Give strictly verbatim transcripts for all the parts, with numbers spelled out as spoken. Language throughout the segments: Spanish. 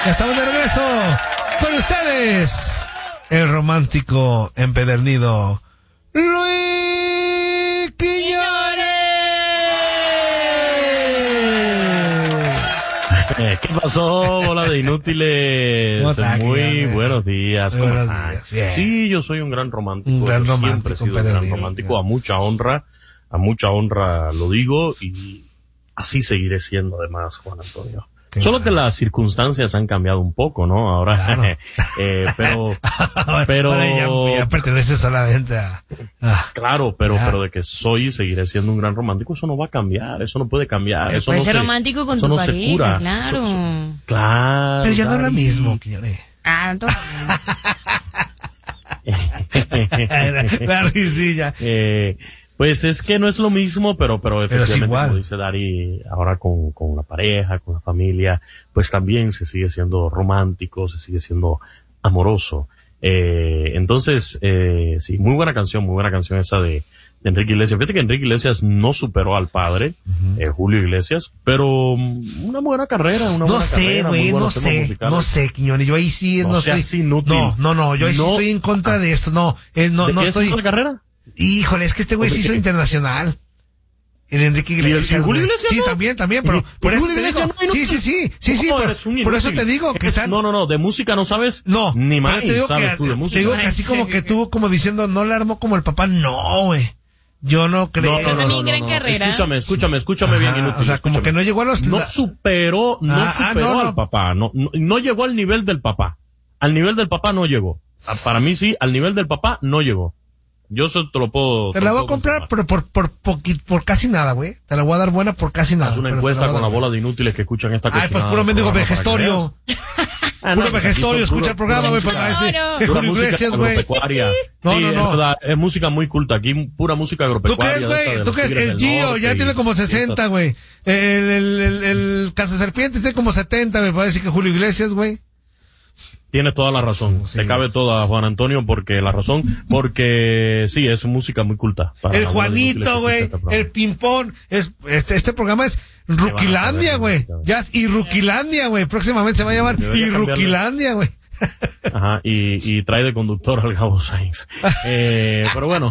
Ya estamos de regreso con ustedes, el romántico empedernido Luis Quiñones. ¿Qué pasó, bola de inútiles? Está, Muy Quiñones? buenos días. Muy ¿Cómo buenos están? días, bien. Sí, yo soy un gran romántico. Un gran Yo romántico, siempre he sido un gran empedernido, romántico, bien. a mucha honra, a mucha honra lo digo y así seguiré siendo además, Juan Antonio. Qué Solo bueno. que las circunstancias han cambiado un poco, ¿no? Ahora, Claro. eh, pero, pero, Ahora ya, ya pertenece solamente a... a- claro, pero, Ya. pero de que soy y seguiré siendo un gran romántico, eso no va a cambiar, eso no puede cambiar, Pero eso puedes no ser se, romántico con eso tu no se pareja, cura. claro. Eso- eso- claro. Pero ya no es lo Dari. mismo, Quiñones. Ah, entonces, La risilla. Eh, pues es que no es lo mismo, pero, pero Pero es efectivamente, igual. como dice Dari, ahora con, con la pareja, con la familia, pues también se sigue siendo romántico, se sigue siendo amoroso. Eh, entonces, eh, sí, muy buena canción, muy buena canción esa de, de Enrique Iglesias. Fíjate que Enrique Iglesias no superó al padre, eh, Julio Iglesias, pero mm, una buena carrera, una No buena sé, carrera, muy güey, no buenos temas sé, musicales. no sé, Quiñones, yo ahí sí No no, seas estoy... inútil. No, no, no, yo ahí sí No. estoy en contra de esto, no, eh, no, ¿De no qué estoy... es la carrera? Híjole, es que este güey ¿O se de hizo qué? internacional. El Enrique Iglesias. ¿Y el Julio güey. Iglesias Sí, no? también, también, pero ¿Y- por y eso Julio te digo. Iglesias no? Sí, sí, sí, sí, sí, No, por, eres un por eso inútil. te digo que Es- están... No, no, no, de música no sabes. No, Ni más pero te digo sabes que, tú de te música. digo que así como que tuvo como diciendo, no la armó como el papá, no, güey. Yo no creo. No, no, no, también no, gran no. carrera. Escúchame, escúchame, escúchame Ajá, bien, inútil. o sea, como escúchame. que no llegó a los... No la- superó, no Ah, ah, superó no, no. al papá, no, no, no llegó al nivel del papá. Al nivel del papá no llegó. Ah, Para mí sí, al nivel del papá no llegó. Yo eso te lo puedo... Te te la lo voy a puedo comprar confirmar. por, por, por, poqui- por casi nada, güey. Te la voy a dar buena por casi nada. Haz una pero te encuesta la voy a con la dar bola de inútiles que escuchan esta Ay, pues cochinada puro del mendigo programa para que vejestorio. veas. Ah, Puro no, pues vejestorio, aquí son escucha el puro- programa, güey, pura para música- decir Claro. que pura Julio música Iglesias, güey. agropecuaria. No, Sí, no, es no. verdad, es música muy culta. Aquí pura música ¿Tú agropecuaria. crees, de esta de güey? ¿Tú los crees? Tigres El del Gio Norte ya y- tiene como y esta- sesenta, güey. El, el, el, el Cazaserpientes tiene como setenta, güey. Para decir que Julio Iglesias, güey. Tienes toda la razón. Sí. Te cabe toda, Juan Antonio, porque la razón, porque sí, es música muy culta. para El la bola de inútiles que Juanito, escucha güey. este programa. El Pimpón. Es, este, este programa es Ruquilandia, saber, güey. cabrón. Ya, y Ruquilandia, güey. Próximamente se va a llamar Debería y cambiarle. Ruquilandia, güey. Ajá, y, y trae de conductor al Gabo Sainz. Eh, pero bueno.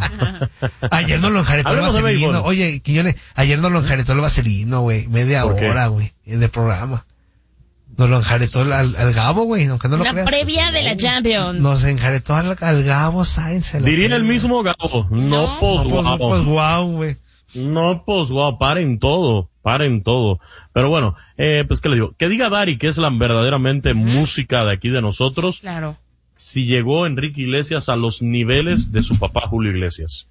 Ayer no lo enjaretó el Hablemos de vaselino. béisbol. Oye, Quiñones, ayer no lo enjaretó el vaselino, güey. Media ¿Por qué? hora, güey, de programa. Nos lo enjaretó al, al Gabo, güey, aunque no lo una creas. previa de la Champions. Nos enjaretó al, al Gabo Sainz. en la Diría el previa. mismo Gabo. No, No. pues, No, pues, guau. pues, guau, güey. No, pues, guau, paren todo, paren todo. Pero bueno, eh, pues, ¿qué le digo? Que diga Dari que es la verdaderamente música de aquí de nosotros, Claro. si llegó Enrique Iglesias a los niveles de su papá Julio Iglesias.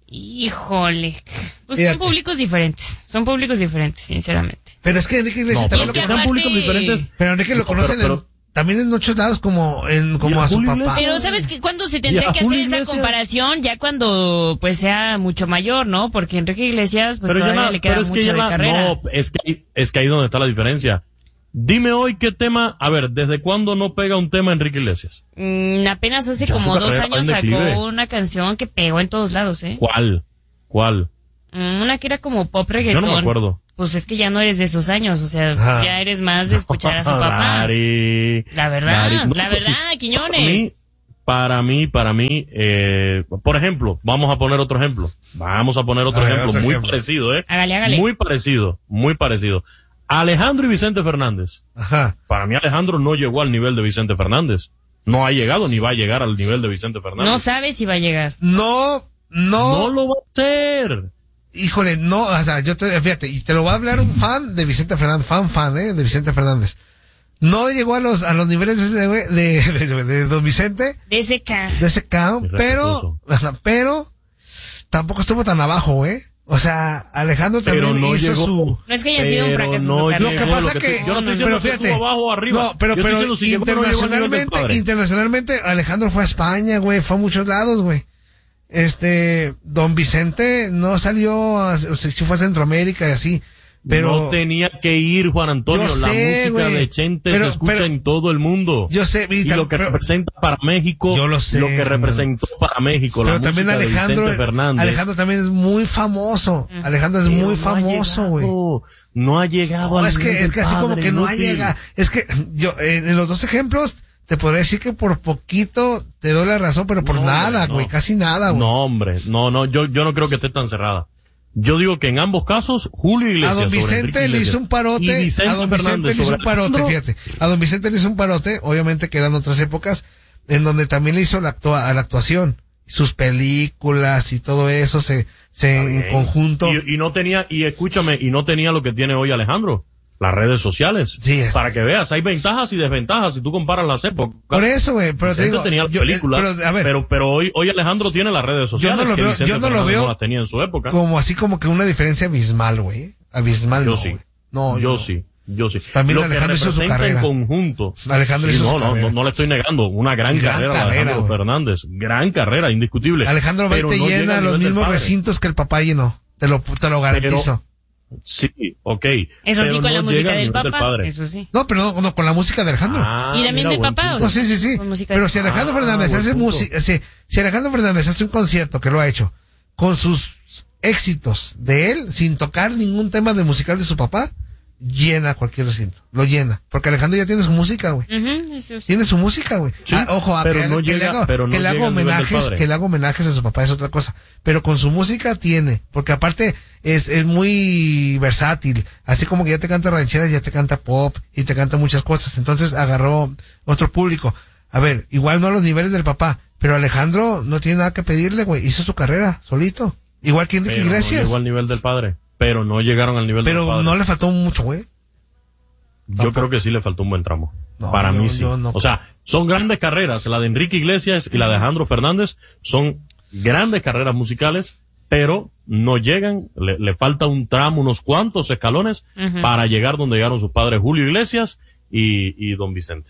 Híjole. Pues Fíjate. son públicos diferentes. Son públicos diferentes, sinceramente. Pero es que Enrique Iglesias No, también pero lo que es sean aparte- públicos diferentes. Pero Enrique lo No, conocen pero- en- pero- también en muchos lados como en como ¿Y a a su Julio papá. Iglesias? Pero ¿sabes que cuándo se ¿Y tendría a que hacer Julio esa Iglesias? comparación? Ya cuando pues sea mucho mayor, ¿no? Porque Enrique Iglesias pues Pero ya todavía la- le queda pero es que mucho ya de la- carrera. no, es que, es que ahí donde está la diferencia. Dime hoy qué tema, a ver, ¿desde cuándo no pega un tema Enrique Iglesias? Mm, apenas hace Ya como su dos carrera va años en declive. sacó una canción que pegó en todos lados, ¿eh? ¿Cuál? ¿Cuál? Mm, Una que era como pop Yo reggaetón. no me acuerdo. Pues es que ya no eres de esos años, o sea, Ajá. ya eres más de escuchar a su papá. Dari, La verdad, Dari. No, la pues, verdad, sí, Quiñones. Para mí, para mí, para mí, eh, por ejemplo, vamos a poner otro ejemplo. Vamos a poner otro A ver, ejemplo otro muy ejemplo. parecido, ¿eh? Hágale, hágale. Muy parecido, muy parecido. Alejandro y Vicente Fernández. Ajá. Para mí Alejandro no llegó al nivel de Vicente Fernández. No ha llegado ni va a llegar al nivel de Vicente Fernández. No sabes si va a llegar. No, no, No lo va a hacer. híjole, no, o sea, yo te, fíjate, y te lo va a hablar un fan de Vicente Fernández, fan, fan, eh, de Vicente Fernández. No llegó a los, a los niveles de, ese güey- de, de, de Don Vicente, De ese K. de ese count, pero, pero, tampoco estuvo tan abajo, eh. O sea, Alejandro Pero también no hizo llegó. su... No es que haya sido un Pero fracaso no su Lo carrera. que llegó, pasa lo que, te- yo no estoy pero diciendo que fíjate, estuvo abajo o arriba. no, pero, Yo estoy pero diciendo si llegó, pero no llegó al nivel del internacionalmente, padre. internacionalmente, Alejandro fue a España, güey, fue a muchos lados, güey. Este, Don Vicente no salió, a, o sea, sí fue a Centroamérica y así, Pero no tenía que ir, Juan Antonio. Yo la sé, música güey, de Chente pero- se escucha pero- en todo el mundo. Yo sé, y Vita, lo que pero- representa para México, Yo lo sé, lo que representó para México, la pero también música de Alejandro, Vicente Fernández. Alejandro también es muy famoso. Alejandro es Pero muy no ha famoso, güey. llegado, No ha llegado No, al es nivel que, del es que así como padre, que no ha inútil. llegado. Es que yo, en, en los dos ejemplos, te podría decir que por poquito te doy la razón, pero por No, nada, hombre, güey, no. casi nada, güey. No, hombre, no, no, yo, yo no creo que esté tan cerrada. Yo digo que en ambos casos, Julio Iglesias A don sobre Vicente Enrique le Iglesias hizo un parote, y Vicente a don Vicente Fernández le hizo sobre un parote, Alejandro. fíjate. A don Vicente le hizo un parote, obviamente que eran otras épocas, en donde también le hizo la, actua- a la actuación. Sus películas y todo eso se, se en Bien. conjunto. Y, y no tenía, y escúchame, y no tenía lo que tiene hoy Alejandro. Las redes sociales. Sí, es- Para que veas, hay ventajas y desventajas si tú comparas las épocas. Por eso, güey, pero te Vicente digo, tenía las yo, películas, eh, pero, a ver, pero, pero hoy, hoy Alejandro tiene las redes sociales. no lo que veo- Vicente yo no lo Fernández veo no las tenía en su época. como así como que una diferencia abismal, güey. Abismal Yo no, sí. güey. No, yo no. sí. Yo sí. También lo Alejandro que hizo su representa carrera. en conjunto. Alejandro Sí, hizo no, su no, carrera. no, no le estoy negando. Una gran, Y gran carrera, de carrera, Alejandro güey. Fernández. Gran carrera, indiscutible. Alejandro va y Pero te no llega llena al los nivel del mismos padre. recintos que el papá llenó. Te lo, te lo garantizo. Sí, ok. Eso pero sí, con no la música llega al del nivel papá. padre. Eso sí. No, pero no, no, con la música de Alejandro. Ah, Y también mira, del buen papá, punto. No, sí, sí, sí. Con música Pero de- si Alejandro Ah, Fernández buen hace punto. música, si, si Alejandro Fernández hace un concierto que lo ha hecho con sus éxitos de él, sin tocar ningún tema de musical de su papá, llena cualquier recinto. Lo llena. Porque Alejandro ya tiene su música, güey. Ujú, eso sí. Tiene su música, güey. Sí, Ah, ojo, a pero que, no que llega- le haga, pero no que le haga llega al nivel del homenajes, padre. que le haga homenajes a su papá es otra cosa. Pero con su música tiene, porque aparte es, es muy versátil. Así como que ya te canta rancheras, ya te canta pop y te canta muchas cosas. Entonces agarró otro público. A ver, igual no a los niveles del papá, pero Alejandro no tiene nada que pedirle, güey. Hizo su carrera solito. Igual que Enrique Pero no Iglesias. llegó al nivel del padre. Pero no llegaron al nivel del Pero padre. no le faltó mucho, güey. Yo tampoco. creo que sí le faltó un buen tramo. No, Para yo- mí sí. yo no. O sea, son grandes carreras. La de Enrique Iglesias y la de Alejandro Fernández son grandes carreras musicales, pero no llegan. Le, le falta un tramo, unos cuantos escalones Ujú. para llegar donde llegaron sus padres Julio Iglesias y, y Don Vicente.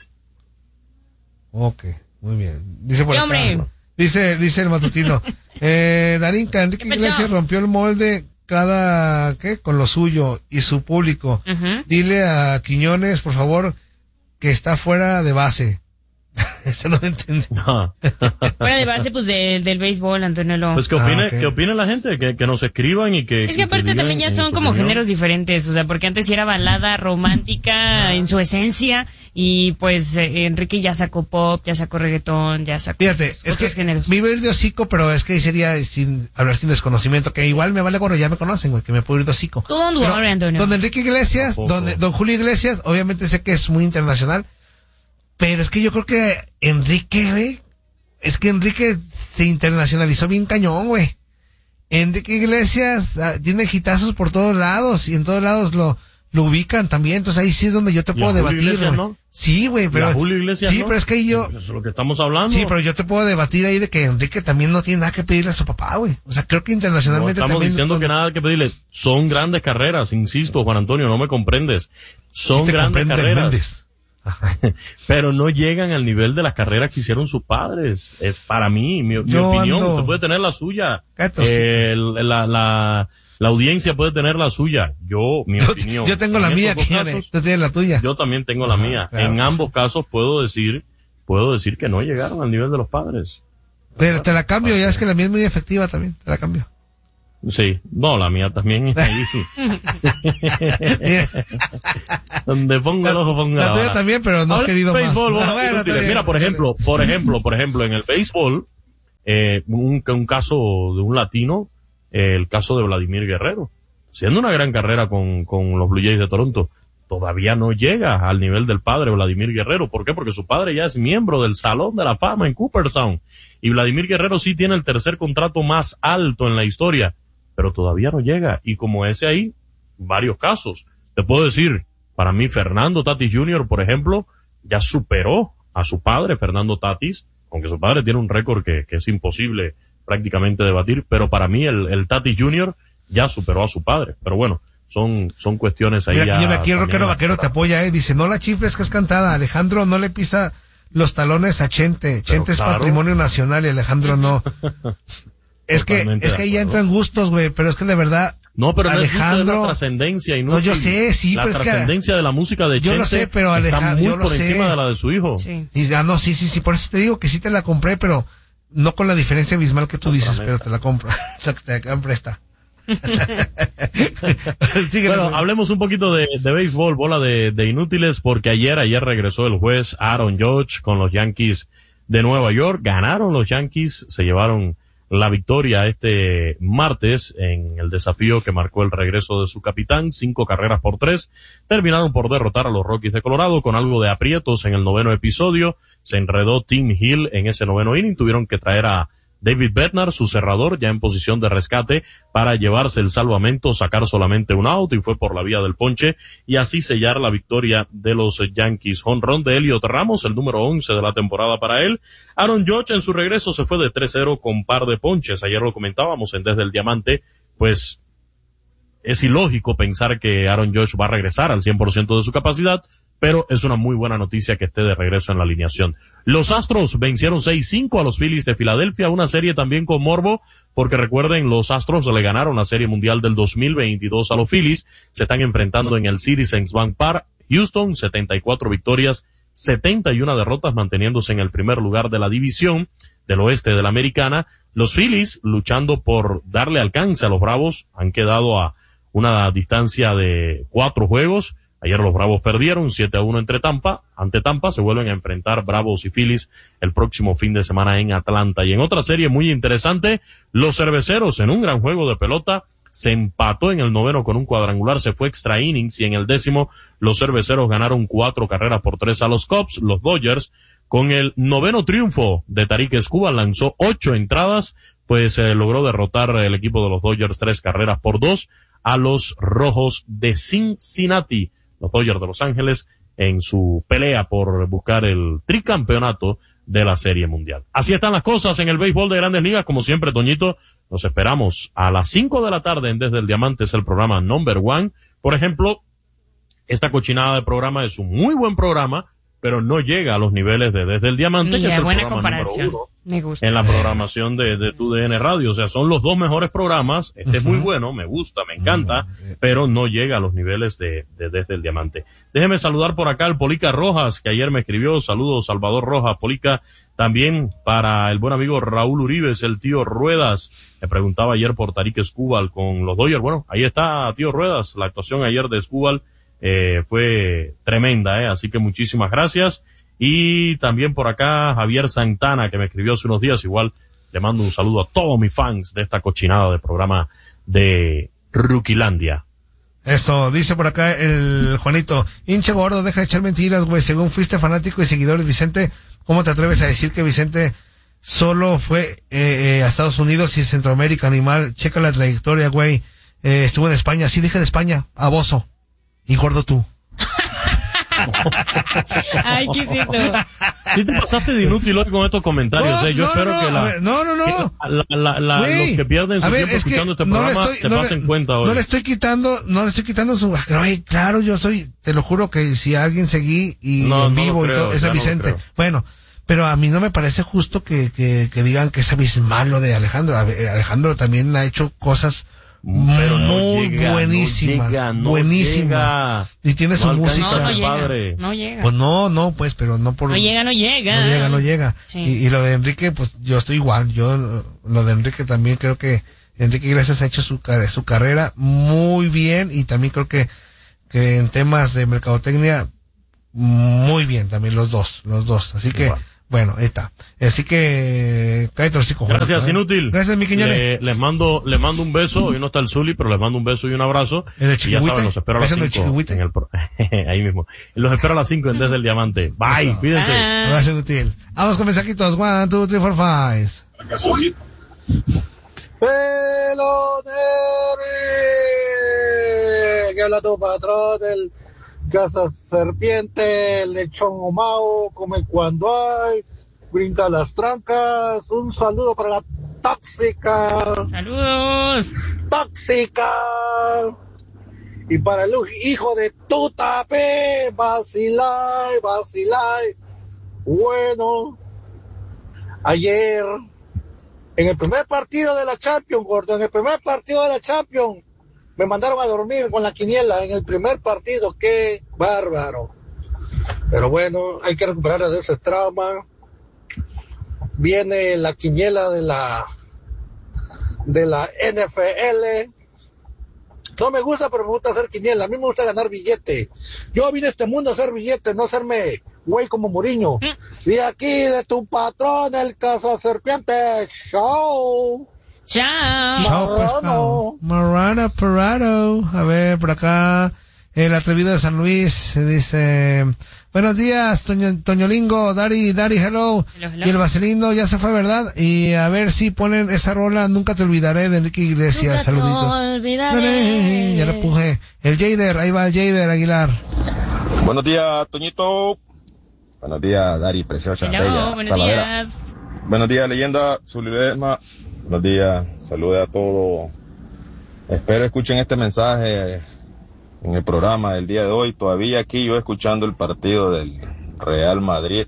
Ok, muy bien. Dice por Sí, acá, hombre. dice, dice el matutino, eh, Darinka, Enrique ¿Qué pasó? Iglesias rompió el molde cada, ¿qué? Con lo suyo y su público. Ujú. Dile a Quiñones, por favor, que está fuera de base. Eso no lo entendí. Ah. Fuera de base, pues, del del béisbol, Antonio. Pues que Ah, opine, ok. que opine la gente, que, que nos escriban y que... Es y que aparte digan también ya en son su como opinión. géneros diferentes, o sea, porque antes sí era balada romántica en su esencia y pues eh, Enrique ya sacó pop, ya sacó reggaetón, ya sacó Fíjate, otros es que géneros. me iba a ir de hocico, pero es que sería sin hablar sin desconocimiento, que igual me vale gorro, ya me conocen, güey, que me puedo ir de hocico. Tú don't Pero worry, Antonio. Don Enrique Iglesias, Tampoco. don, don Julio Iglesias, obviamente sé que es muy internacional, pero es que yo creo que Enrique, güey, es que Enrique se internacionalizó bien cañón, güey. Enrique Iglesias ah, tiene hitazos por todos lados y en todos lados lo, lo ubican también, entonces ahí sí es donde yo te ¿Y puedo a Julio debatir, Iglesias güey. no? Sí, güey, ¿Y pero a Julio Iglesias sí, no? pero es que yo Eso es lo que estamos hablando. sí, pero yo te puedo debatir ahí de que Enrique también no tiene nada que pedirle a su papá, güey. O sea, creo que No internacionalmente estamos también diciendo que nada que pedirle. Son grandes carreras, insisto, Juan Antonio, no me comprendes. Son Sí te grandes comprende, carreras, Méndez. pero no llegan al nivel de las carreras que hicieron sus padres. Es para mí, mi, mi Yo opinión. ando- Usted puede tener la suya. Gato, Eh, la, la, la audiencia puede tener la suya. Yo, mi Yo, opinión. yo tengo la En mía, estos dos Quiñones. casos, Tú tienes la tuya. yo también tengo la Ajá, mía. claro, en pues. ambos casos puedo decir, puedo decir que no llegaron al nivel de los padres. Te, te la cambio, ya es que la mía es muy efectiva también. Te la cambio. Sí, no, la mía también es ahí. Mira, Donde pongo el ojo, pongo la la tuya bala. también, pero no has Ahora, querido más. béisbol, Ah, bueno, bueno, inútiles. está bien. Mira, por ejemplo, por ejemplo, por ejemplo, en el béisbol, eh, un, un caso de un latino, eh, el caso de Vladimir Guerrero, siendo una gran carrera con, con los Blue Jays de Toronto, todavía no llega al nivel del padre Vladimir Guerrero. ¿Por qué? Porque su padre ya es miembro del Salón de la Fama en Cooperstown. Y Vladimir Guerrero sí tiene el tercer contrato más alto en la historia, pero todavía no llega. Y como ese ahí, varios casos. Te puedo decir, para mí Fernando Tatis junior, por ejemplo, ya superó a su padre, Fernando Tatis, aunque su padre tiene un récord que, que es imposible prácticamente debatir, pero para mí el, el Tatis junior ya superó a su padre. Pero bueno, son, son cuestiones ahí. Mira, ya aquí, aquí el también rockero vaquero te apoya, eh. Dice, no la chifles que es cantada. Alejandro no le pisa los talones a Chente. Chente es claro. patrimonio nacional y Alejandro no. Es que, Totalmente es de que ahí ya acuerdo. entran gustos, güey, pero es que de verdad, No, pero Alejandro, no es la trascendencia y no, yo sé, sí, la pero es que trascendencia de la música de yo Chente lo sé, pero está Alejandro, muy yo lo por sé. encima de la de su hijo. Sí. Y ya no, sí, sí, sí, por eso te digo que sí te la compré, pero no con la diferencia abismal que tú Otra dices, meta. pero te la compro, te la compro esta. Síguele, Bueno, güey. hablemos un poquito de, de béisbol, bola de, de inútiles, porque ayer, ayer regresó el juez Aaron Judge con los Yankees de Nueva York. Ganaron los Yankees, se llevaron la victoria este martes en el desafío que marcó el regreso de su capitán, cinco carreras por tres. Terminaron por derrotar a los Rockies de Colorado con algo de aprietos en el noveno episodio. Se enredó Tim Hill en ese noveno inning, tuvieron que traer a David Bednar, su cerrador, ya en posición de rescate para llevarse el salvamento, sacar solamente un out y fue por la vía del ponche y así sellar la victoria de los Yankees. Jonrón de Elliot Ramos, el número once de la temporada para él. Aaron Judge en su regreso se fue de tres cero con par de ponches. Ayer lo comentábamos en Desde el Diamante, pues es ilógico pensar que Aaron Judge va a regresar al cien por ciento de su capacidad, pero es una muy buena noticia que esté de regreso en la alineación. Los Astros vencieron seis cinco a los Phillies de Filadelfia, una serie también con morbo, porque recuerden, los Astros le ganaron la Serie Mundial del dos mil veintidós a los Phillies, se están enfrentando en el Citizens Bank Park. Houston, setenta y cuatro victorias, setenta y una derrotas, manteniéndose en el primer lugar de la división del oeste de la Americana. Los Phillies, luchando por darle alcance a los Bravos, han quedado a una distancia de cuatro juegos. Ayer los Bravos perdieron siete a uno entre Tampa, ante Tampa. Se vuelven a enfrentar Bravos y Phillies el próximo fin de semana en Atlanta. Y en otra serie muy interesante, los Cerveceros en un gran juego de pelota se empató en el noveno con un cuadrangular, se fue extra innings y en el décimo los Cerveceros ganaron cuatro carreras por tres a los Cubs. Los Dodgers, con el noveno triunfo de Tarik Skubal, lanzó ocho entradas, pues eh, logró derrotar el equipo de los Dodgers tres carreras por dos a los Rojos de Cincinnati. Los Dodgers de Los Ángeles en su pelea por buscar el tricampeonato de la Serie Mundial. Así están las cosas en el béisbol de Grandes Ligas. Como siempre, Toñito, nos esperamos a las cinco de la tarde en Desde el Diamante, es el programa Number One. Por ejemplo, esta cochinada de programa es un muy buen programa, pero no llega a los niveles de Desde el Diamante, Mira, que es el buena programa comparación. número uno Me gusta. en la programación de, de tu D N Radio. O sea, son los dos mejores programas. Este uh-huh. es muy bueno, me gusta, me encanta, uh-huh. pero no llega a los niveles de, de Desde el Diamante. Déjeme saludar por acá al Polica Rojas, que ayer me escribió. Saludos, Salvador Rojas, Polica. También para el buen amigo Raúl Uribes, el tío Ruedas. Me preguntaba ayer por Tarik Skubal con los Dodgers. Bueno, ahí está, tío Ruedas. La actuación ayer de Skubal eh, fue tremenda, eh. Así que muchísimas gracias. Y también por acá Javier Santana, que me escribió hace unos días. Igual le mando un saludo a todos mis fans de esta cochinada de programa de Ruquilandia. Eso, dice por acá el Juanito, hinche gordo, deja de echar mentiras, güey, según fuiste fanático y seguidor de Vicente, ¿cómo te atreves a decir que Vicente solo fue eh, eh, a Estados Unidos y Centroamérica, animal? Checa la trayectoria, güey, eh, estuvo en España, sí, dije de España, a Bozo, y gordo tú. Ay, ¿qué hiciste? Sí te pasaste de inútil hoy con estos comentarios, no, eh. Yo no, espero no, que, la, ver, no, no, no. que la, la, la, Wey, los que pierden su ver, tiempo escuchando este no programa estoy, se no pasen le, cuenta hoy. No le estoy quitando, no le estoy quitando su, ay, claro, yo soy, te lo juro que si alguien seguí y no, en no vivo creo, y todo, es a Vicente. No bueno, pero a mí no me parece justo que, que, que digan que es abismal lo de Alejandro. Alejandro también ha hecho cosas pero no muy llega, buenísimas, no llega, no buenísimas. Llega. Y tiene su no música. No, no llega, no llega. Pues no, no, pues, pero no por. No llega, no llega. No llega, no llega. Sí. Y, y lo de Enrique, pues yo estoy igual. Yo, lo de Enrique también creo que Enrique Iglesias ha hecho su, su carrera muy bien y también creo que, que en temas de mercadotecnia, muy bien también los dos, los dos. Así que, igual. Bueno, ahí está. Así que, cállate los hijos. Gracias, ¿eh? Inútil. Gracias, mi Quiñones. Le, les mando, les mando un beso. Hoy no está el Zuli, pero les mando un beso y un abrazo. ¿En el y ya saben, los espero a las cinco. En el pro... Ahí mismo. Los espero a las cinco en Desde el Diamante. Bye, eso. Cuídense. Ah. Gracias, Inútil. Vamos con mensajitos. One, two, three, four, five. Pelonere, que habla tu patrón, el Casa Serpiente, el lechón Omao, come cuando hay, brinca las trancas. Un saludo para la tóxica. Saludos. Tóxica. Y para el hijo de Tutape, vacilai, vacilai. Bueno, ayer, en el primer partido de la Champions, gordo, en el primer partido de la Champions, Me mandaron a dormir con la quiniela en el primer partido. ¡Qué bárbaro! Pero bueno, hay que recuperar de ese trauma. Viene la quiniela de la de la N F L. No me gusta, pero me gusta hacer quiniela. A mí me gusta ganar billete. Yo vine a este mundo a hacer billete, no hacerme güey como Mourinho. Y aquí de tu patrón, el cazaserpiente. Chao. Chao. Chao, pescado. Marrano Parado. A ver, por acá, el atrevido de San Luis dice: buenos días, Toño, Toñolingo, Dari, Dari, hello. Hello, hello. Y el Vaselino ya se fue, ¿verdad? Y a ver si ponen esa rola, Nunca te olvidaré, de Enrique Iglesias. Nunca te Saludito. olvidaré. Ya le puje. El Jader, ahí va el Jader Aguilar. Buenos días, Toñito. Buenos días, Dari, preciosa, Hello, bella, buenos talavera. días. Buenos días, leyenda, Zulema. Buenos días, saludos a todos. Espero escuchen este mensaje en el programa del día de hoy. Todavía aquí yo escuchando el partido del Real Madrid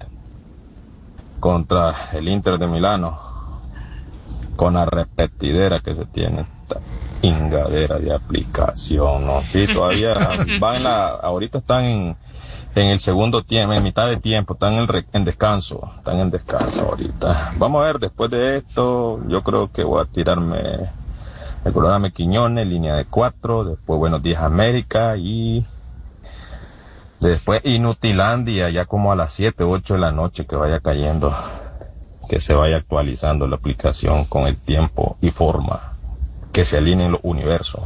contra el Inter de Milano, con la repetidera que se tiene, esta ingadera de aplicación, ¿no? Sí, todavía van en la, ahorita están en, en el segundo tiempo, en mitad de tiempo, están en, re, en descanso, están en descanso ahorita. Vamos a ver, después de esto, yo creo que voy a tirarme el programa Quiñones, línea de cuatro, después Buenos Días América y después Inutilandia, ya como a las siete, ocho de la noche que vaya cayendo, que se vaya actualizando la aplicación con el tiempo y forma, que se alineen los universos.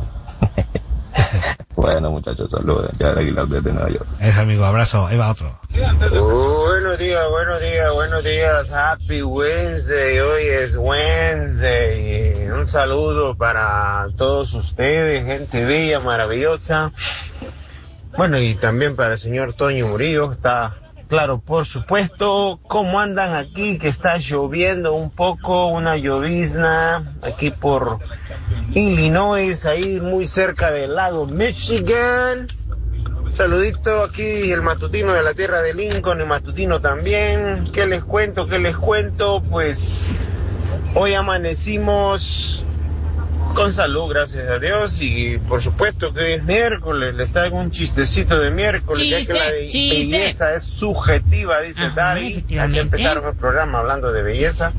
Bueno, muchachos, saludos. Ya Aguilar desde Nueva York. Es amigo, abrazo. Ahí va otro. Uh, buenos días, buenos días, buenos días. Happy Wednesday. Hoy es Wednesday. Un saludo para todos ustedes, gente bella, maravillosa. Bueno, y también para el señor Toño Murillo. Está claro, por supuesto. ¿Cómo andan aquí? Que está lloviendo un poco, una llovizna aquí por Illinois, ahí muy cerca del lago Michigan. Saludito aquí, el matutino de la tierra de Lincoln, el matutino también. ¿Qué les cuento? ¿Qué les cuento? Pues hoy amanecimos con salud, gracias a Dios, y por supuesto que hoy es miércoles. Les traigo un chistecito de miércoles, Chiste, ya que la be- chiste. belleza es subjetiva, dice Ajá, Dari. Así efectivamente. empezaron el programa hablando de belleza.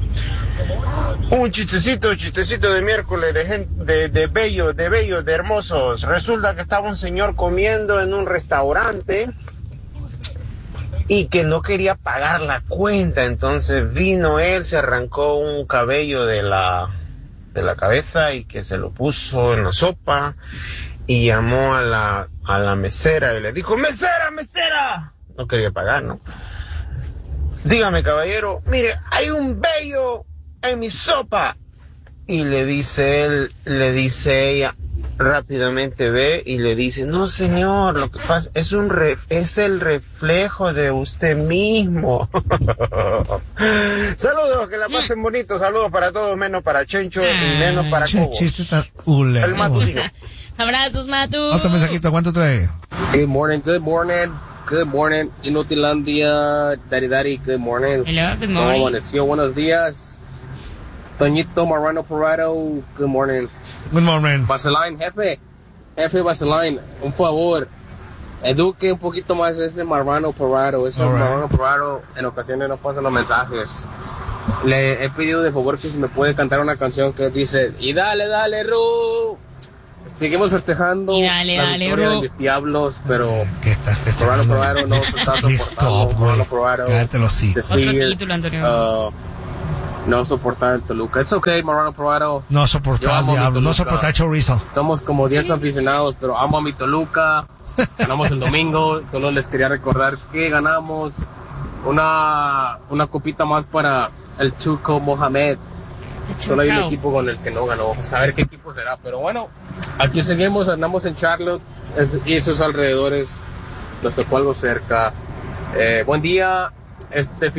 Un chistecito, chistecito de miércoles de gente, de, de bello, de bellos, de hermosos. Resulta que estaba un señor comiendo en un restaurante y que no quería pagar la cuenta. Entonces vino él, se arrancó un cabello de la, de la cabeza y que se lo puso en la sopa y llamó a la, a la mesera y le dijo: mesera, mesera. No quería pagar, ¿no? Dígame, caballero, mire, hay un vello en mi sopa. Y le dice él, le dice ella, rápidamente ve y le dice: no, señor, lo que pasa es un ref, es el reflejo de usted mismo. Saludos, que la pasen bonito, saludos para todos, menos para Chencho y menos para Che, Cobo. chiste tan hule. El matutino. Abrazos, Matu. Otro mensajito, ¿cuánto trae? Good morning, good morning, good morning, Inutilandia, Dari Dari, good morning. Hello, good ¿Cómo morning. amaneció? Buenos días. Toñito Marrano Parado, good morning. Good morning. Vaseline, jefe, jefe Vaseline, un favor, eduque un poquito más ese Marrano Parado, ese All right. Marrano Parado en ocasiones no pasan los mensajes. Le he pedido de favor que si me puede cantar una canción que dice: y dale, dale, Ru. Seguimos festejando Y dale, la dale, victoria Ru. de mis diablos, pero ¿Qué estás Marrano festejando? Parado no se está Stop, soportando. güey. Marrano Parado Cállate los sí. Otro decir, título, Antonio. uh, no soportar el Toluca. It's okay, Marrano Parado. No Yo soportar amo mi diablo, no Toluca. soportar chorizo. Somos como diez aficionados, pero amo a mi Toluca. Ganamos el domingo. Solo les quería recordar que ganamos una, una copita más para el Turco Mohamed. Solo hay un equipo con el que no ganó. A saber qué equipo será. Pero bueno, aquí seguimos. Andamos en Charlotte es- y sus alrededores. Nos tocó algo cerca. Eh, buen día. Este fin